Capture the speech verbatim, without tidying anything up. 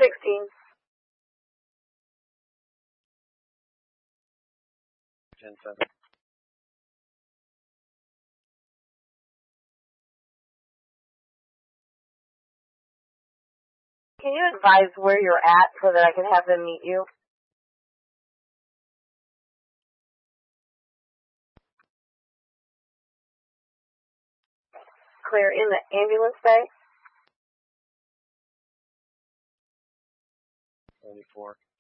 sixteen. ten seven. Can you advise where you're at so that I can have them meet you? Clear. In the ambulance bay? twenty-four.